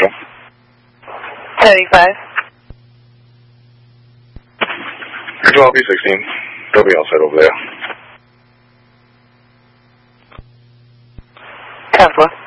Central. 1085. Control P16. They'll be all set over there. 10-4.